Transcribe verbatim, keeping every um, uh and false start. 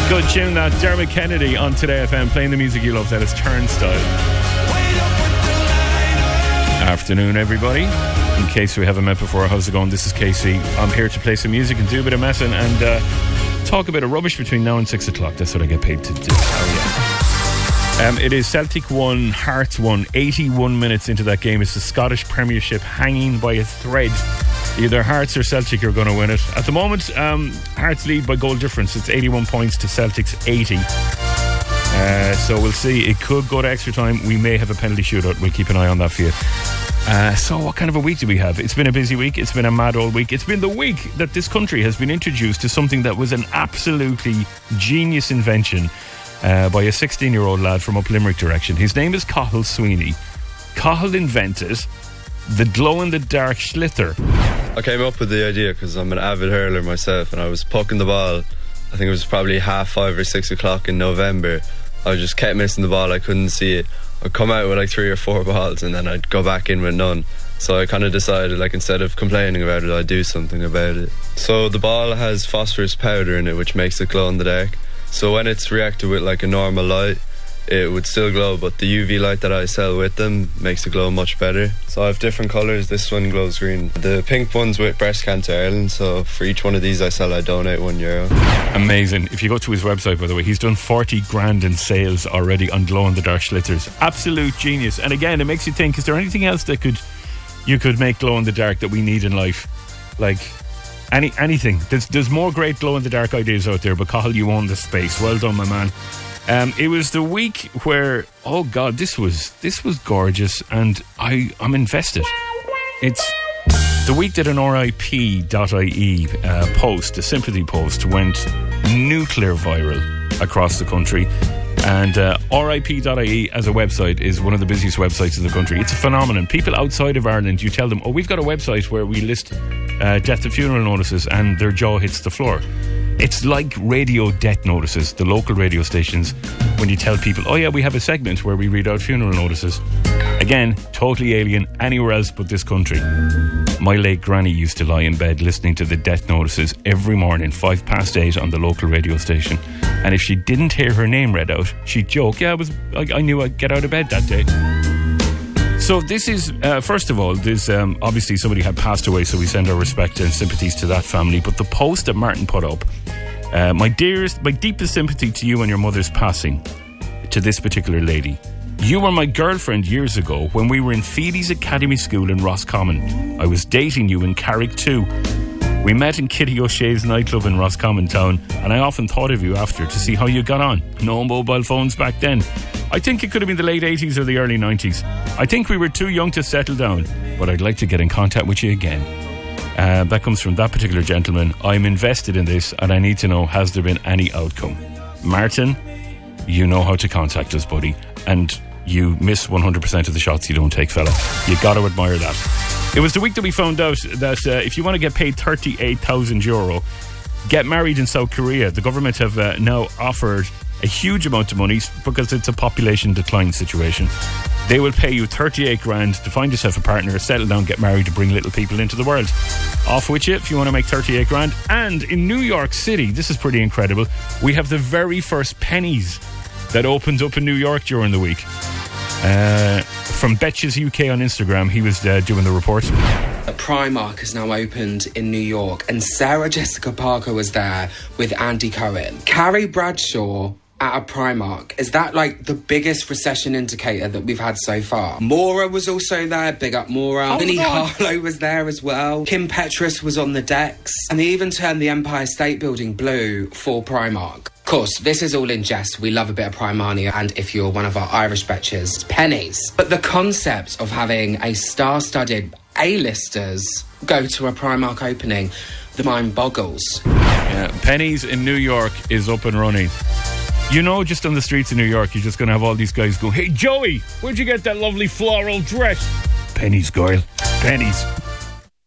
Good tune that. Dermot Kennedy on Today F M, playing the music you love. That is Turnstile. Afternoon, everybody. In case we haven't met before, how's it going? This is Casey. I'm here to play some music and do a bit of messing and uh, talk a bit of rubbish between now and six o'clock. That's what I get paid to do. Oh, yeah. Um, it is Celtic one, Hearts one. eighty-one minutes into that game. It's the Scottish Premiership hanging by a thread. Either Hearts or Celtic are going to win it. At the moment, um, Hearts lead by goal difference. It's eighty-one points to Celtic's eighty. Uh, so we'll see. It could go to extra time. We may have a penalty shootout. We'll keep an eye on that for you. Uh, so what kind of a week do we have? It's been a busy week. It's been a mad old week. It's been the week that this country has been introduced to something that was an absolutely genius invention uh, by a sixteen-year-old lad from up Limerick direction. His name is Cathal Sweeney. Cathal invented the glow-in-the-dark Schlither. I came up with the idea because I'm an avid hurler myself, and I was pucking the ball. I think it was probably half five or six o'clock in November. I just kept missing the ball. I couldn't see it. I'd come out with like three or four balls and then I'd go back in with none. So I kind of decided, like, instead of complaining about it, I'd do something about it. So the ball has phosphorus powder in it, which makes it glow in the dark. So when it's reacted with like a normal light, it would still glow, but the U V light that I sell with them makes it glow much better. So I have different colours. This one glows green. The pink one's with Breast Cancer Ireland, so for each one of these I sell, I donate one euro. Amazing. If you go to his website, by the way, he's done forty grand in sales already on glow-in-the-dark Schlitters. Absolute genius. And again, it makes you think, is there anything else that could you could make glow-in-the-dark that we need in life? Like any anything. There's, there's more great glow-in-the-dark ideas out there, but Cathal, you own the space. Well done, my man. Um, it was the week where, oh God, this was this was gorgeous, and I, I'm invested. It's the week that an R I P dot I E uh, post, a sympathy post, went nuclear viral across the country. And uh, R I P dot I E as a website is one of the busiest websites in the country. It's a phenomenon. People outside of Ireland, you tell them, oh, we've got a website where we list uh, death and funeral notices, and their jaw hits the floor. It's like radio death notices, the local radio stations, when you tell people, oh yeah, we have a segment where we read out funeral notices. Again, totally alien, anywhere else but this country. My late granny used to lie in bed listening to the death notices every morning, five past eight on the local radio station. And if she didn't hear her name read out, she'd joke, yeah, I, was, I, I knew I'd get out of bed that day. So this is, uh, first of all, there's um, obviously somebody had passed away, so we send our respect and sympathies to that family. But the post that Martin put up, uh, my dearest, my deepest sympathy to you and your mother's passing, to this particular lady. You were my girlfriend years ago when we were in Feedy's Academy School in Roscommon. I was dating you in Carrick too. We met in Kitty O'Shea's nightclub in Roscommon town, and I often thought of you after to see how you got on. No mobile phones back then. I think it could have been the late eighties or the early nineties. I think we were too young to settle down, but I'd like to get in contact with you again. Uh, that comes from that particular gentleman. I'm invested in this, and I need to know, has there been any outcome? Martin, you know how to contact us, buddy, and you miss one hundred percent of the shots you don't take, fella. You got to admire that. It was the week that we found out that uh, if you want to get paid thirty-eight thousand euro, get married in South Korea. The government have uh, now offered a huge amount of money because it's a population decline situation. They will pay you thirty-eight grand to find yourself a partner, settle down, get married, to bring little people into the world. Off with you if you want to make thirty-eight grand. And in New York City, this is pretty incredible, we have the very first Pennies that opened up in New York during the week. Uh, from Betches U K on Instagram, he was uh, doing the report. Primark has now opened in New York, and Sarah Jessica Parker was there with Andy Cohen. Carrie Bradshaw at a Primark. Is that like the biggest recession indicator that we've had so far? Maura was also there. Big up Maura. Oh, Vinnie God. Harlow was there as well. Kim Petras was on the decks. And they even turned the Empire State Building blue for Primark. Of course, this is all in jest. We love a bit of Primani, and if you're one of our Irish betches, Pennies. But the concept of having a star-studded A-listers go to a Primark opening, the mind boggles. Yeah, Pennies in New York is up and running. You know, just on the streets of New York, you're just going to have all these guys go, hey, Joey, where'd you get that lovely floral dress? Pennies, girl. Pennies.